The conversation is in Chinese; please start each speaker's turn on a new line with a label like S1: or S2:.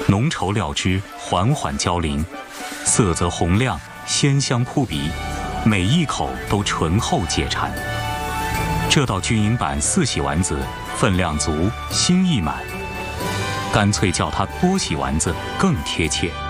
S1: 浓稠料汁缓缓交淋，色泽红亮，鲜香扑鼻，每一口都醇厚解馋。这道军营版4喜丸子分量足，心意满，干脆叫它多喜丸子更贴切。